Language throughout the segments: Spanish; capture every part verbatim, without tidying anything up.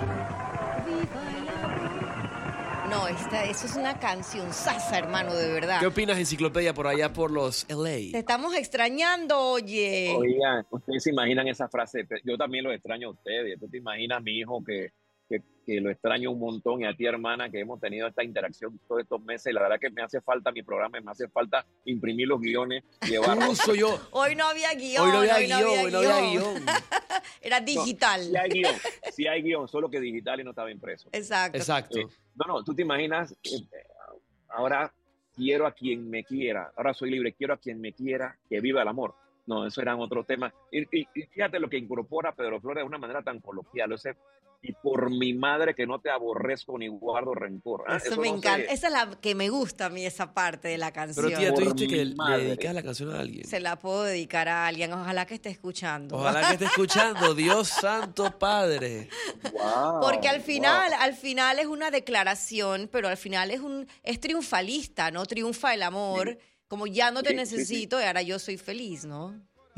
Viva el amor. No, esta, eso es una canción sasa, hermano, de verdad. ¿Qué opinas, Enciclopedia, por allá por los L Te A? estamos extrañando, oye. Oigan, ustedes se imaginan esa frase, yo también lo extraño a ustedes. Tú te imaginas a mi hijo que, que, que lo extraño un montón, y a ti, hermana, que hemos tenido esta interacción todos estos meses. Y la verdad que me hace falta mi programa, me hace falta imprimir los guiones, llevarlos. Uso yo. Hoy no había guión. Hoy no había hoy no guión, había hoy no había guión. guión. Era digital. No, sí hay guión, sí hay guión, solo que digital y no estaba impreso. Exacto. Exacto. Eh, no, no, tú te imaginas, eh, ahora quiero a quien me quiera, ahora soy libre, quiero a quien me quiera, que viva el amor. No, eso eran otros temas. Y, y, y fíjate lo que incorpora Pedro Flores de una manera tan coloquial. Ese, y por mi madre que no te aborrezco ni guardo rencor. ¿Ah? Eso, Eso me no encanta. se- Esa es la que me gusta a mí, esa parte de la canción. Pero tía, tú Por dijiste que mi le madre. dedicas la canción a alguien. Se la puedo dedicar a alguien. Ojalá que esté escuchando. Ojalá que esté escuchando. Dios santo Padre. Wow, Porque al final, wow. al final es una declaración, pero al final es un es triunfalista, ¿no? Triunfa el amor, Sí. como ya no te Sí, sí, necesito y ahora yo soy feliz, ¿no?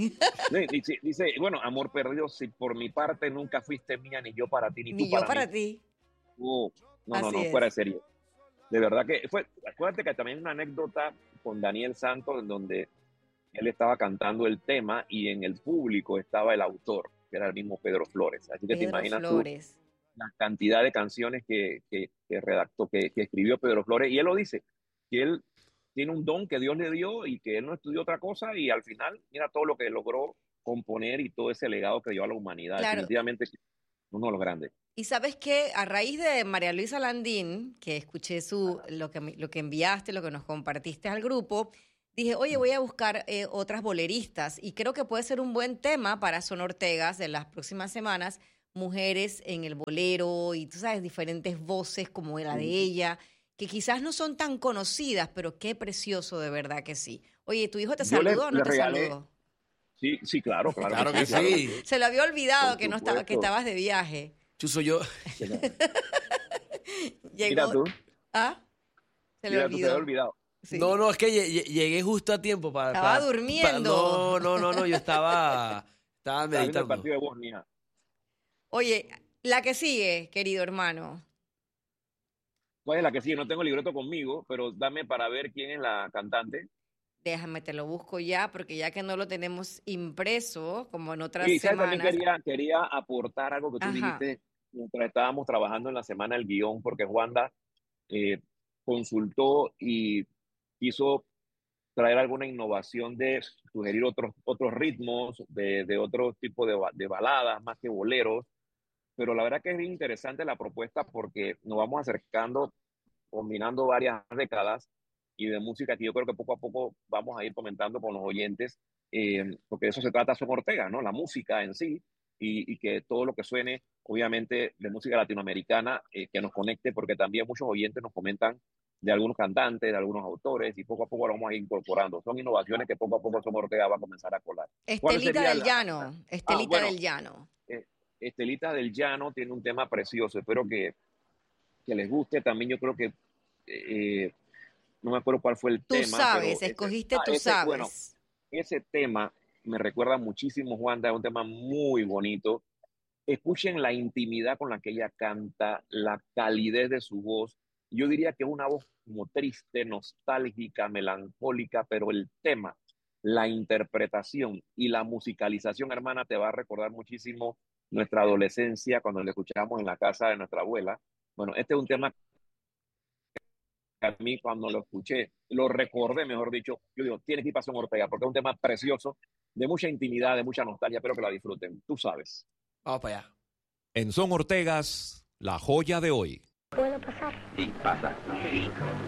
Sí, dice, dice, bueno, amor perdido, si por mi parte nunca fuiste mía, ni yo para ti, ni, Ni tú yo para, para mí. ti. Uh, no, no, Así no, es. fuera de serie. De verdad que fue, acuérdate que también una anécdota con Daniel Santos en donde él estaba cantando el tema y en el público estaba el autor, que era el mismo Pedro Flores. Así que te Pedro imaginas tú Flores. la cantidad de canciones que, que, que redactó, que, que escribió Pedro Flores. Y él lo dice, que él tiene un don que Dios le dio y que él no estudió otra cosa, y al final, mira todo lo que logró componer y todo ese legado que dio a la humanidad. Claro. Definitivamente uno de los grandes. Y sabes qué, a raíz de María Luisa Landín, que escuché su lo que me- lo que enviaste, lo que nos compartiste al grupo, dije, oye, voy a buscar eh, otras boleristas y creo que puede ser un buen tema para Son Ortegas de las próximas semanas, mujeres en el bolero y tú sabes, diferentes voces como la de ella, que quizás no son tan conocidas, pero qué precioso de verdad que sí. Oye, ¿tu hijo te Yo le- saludó o no le te regalé- saludó? Sí, sí, claro, claro. Claro que sí. Se lo había olvidado Por que no estaba, que supuesto. estabas de viaje. Chuzo yo. Llegó, Mira tú, ¿Ah? Se le mira tú, te había olvidó. olvidado. Sí. No, no, es que lle- lle- llegué justo a tiempo para... Estaba para- durmiendo. para- no, no, no, no, yo estaba... Estaba Está viendo el meditando. partido de Bosnia. Oye, la que sigue, querido hermano. ¿Cuál es la que sigue? No tengo el libreto conmigo, pero dame para ver quién es la cantante. Déjame, te lo busco ya, porque ya que no lo tenemos impreso, como en otras Y ¿sabes? También semanas. quería, quería aportar algo que tú Ajá. dijiste mientras estábamos trabajando en la semana del guión, porque Juanda eh, consultó y quiso traer alguna innovación de sugerir otros, otros ritmos, de, de otro tipo de, ba- de baladas, más que boleros. Pero la verdad que es bien interesante la propuesta porque nos vamos acercando, combinando varias décadas y de música que yo creo que poco a poco vamos a ir comentando con los oyentes, eh, porque de eso se trata Son Ortega, ¿no? La música en sí, y, y que todo lo que suene, obviamente, de música latinoamericana, eh, que nos conecte, porque también muchos oyentes nos comentan de algunos cantantes, de algunos autores, y poco a poco lo vamos a ir incorporando. Son innovaciones que poco a poco Son Ortega va a comenzar a colar. ¿Cuál Estelita sería del la- Llano. Estelita bueno. del Llano. eh, Estelita del Llano tiene un tema precioso, espero que, que les guste. También yo creo que, eh, no me acuerdo cuál fue el Tú tema. sabes, pero ese- escogiste ah, tú ese, sabes. bueno, ese tema me recuerda muchísimo, Juanda, es un tema muy bonito. Escuchen la intimidad con la que ella canta, la calidez de su voz. Yo diría que es una voz como triste, nostálgica, melancólica, pero el tema, la interpretación y la musicalización, hermana, te va a recordar muchísimo nuestra adolescencia cuando la escuchábamos en la casa de nuestra abuela. Bueno, este es un tema que a mí cuando lo escuché, lo recordé, mejor dicho, yo digo, tiene que ir para Son Ortega, porque es un tema precioso, de mucha intimidad, de mucha nostalgia. Espero que la disfruten. Tú sabes. Vamos para allá. En Son Ortegas, la joya de hoy. ¿Puedo pasar? Sí, pasa.